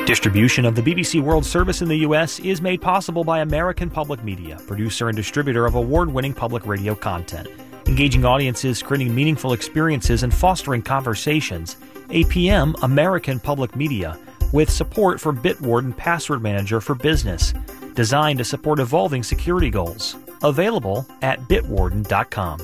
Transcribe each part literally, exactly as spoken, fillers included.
Distribution of the B B C World Service in the U S is made possible by American Public Media, producer and distributor of award-winning public radio content. Engaging audiences, creating meaningful experiences, and fostering conversations. A P M American Public Media, with support for Bitwarden Password Manager for Business, designed to support evolving security goals. Available at bitwarden dot com.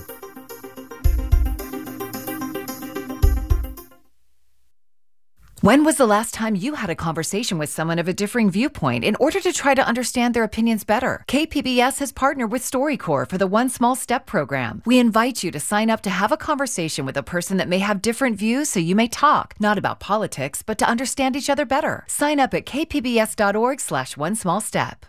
When was the last time you had a conversation with someone of a differing viewpoint in order to try to understand their opinions better? K P B S has partnered with StoryCorps for the One Small Step program. We invite you to sign up to have a conversation with a person that may have different views so you may talk, not about politics, but to understand each other better. Sign up at kpbs.org slash one small step.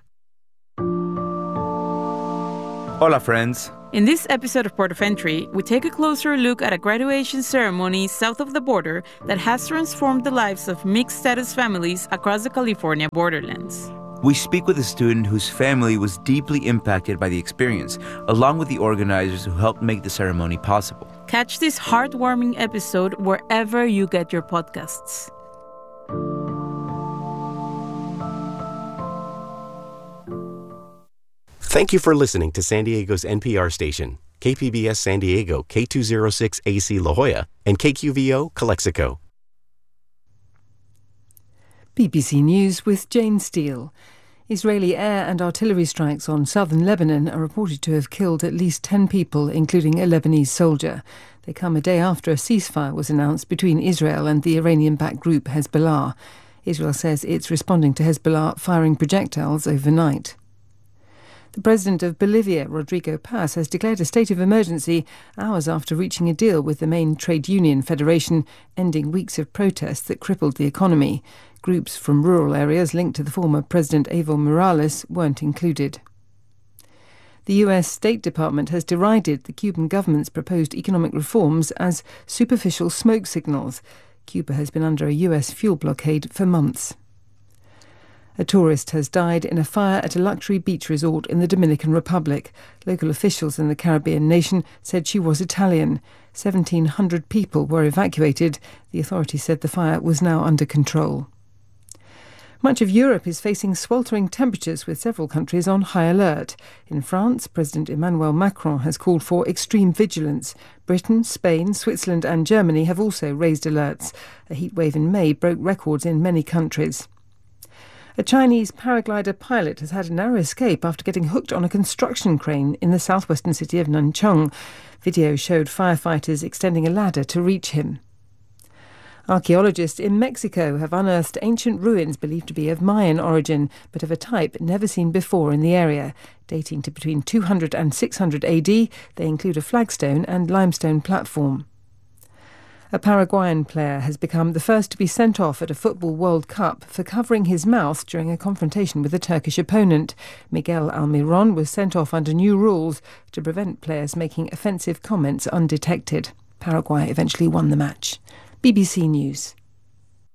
Hola, friends. In this episode of Port of Entry, we take a closer look at a graduation ceremony south of the border that has transformed the lives of mixed-status families across the California borderlands. We speak with a student whose family was deeply impacted by the experience, along with the organizers who helped make the ceremony possible. Catch this heartwarming episode wherever you get your podcasts. Thank you for listening to San Diego's N P R station, K P B S San Diego, K two oh six A C La Jolla, and K Q V O Calexico. B B C News with Jane Steele. Israeli air and artillery strikes on southern Lebanon are reported to have killed at least ten people, including a Lebanese soldier. They come a day after a ceasefire was announced between Israel and the Iranian-backed group Hezbollah. Israel says it's responding to Hezbollah firing projectiles overnight. The president of Bolivia, Rodrigo Paz, has declared a state of emergency hours after reaching a deal with the main trade union federation, ending weeks of protests that crippled the economy. Groups from rural areas linked to the former President Evo Morales weren't included. The U S State Department has derided the Cuban government's proposed economic reforms as superficial smoke signals. Cuba has been under a U S fuel blockade for months. A tourist has died in a fire at a luxury beach resort in the Dominican Republic. Local officials in the Caribbean nation said she was Italian. seventeen hundred people were evacuated. The authorities said the fire was now under control. Much of Europe is facing sweltering temperatures, with several countries on high alert. In France, President Emmanuel Macron has called for extreme vigilance. Britain, Spain, Switzerland and Germany have also raised alerts. A heatwave in May broke records in many countries. A Chinese paraglider pilot has had a narrow escape after getting hooked on a construction crane in the southwestern city of Nanchang. Video showed firefighters extending a ladder to reach him. Archaeologists in Mexico have unearthed ancient ruins believed to be of Mayan origin, but of a type never seen before in the area. Dating to between two hundred and six hundred A D, they include a flagstone and limestone platform. A Paraguayan player has become the first to be sent off at a Football World Cup for covering his mouth during a confrontation with a Turkish opponent. Miguel Almiron was sent off under new rules to prevent players making offensive comments undetected. Paraguay eventually won the match. B B C News.